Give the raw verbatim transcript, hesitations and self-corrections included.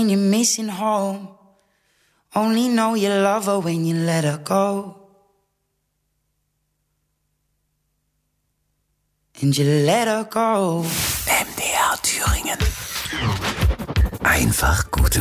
You're missing home. Only know you love her when you let her go. And you let her go. M D R Thüringen. Einfach gute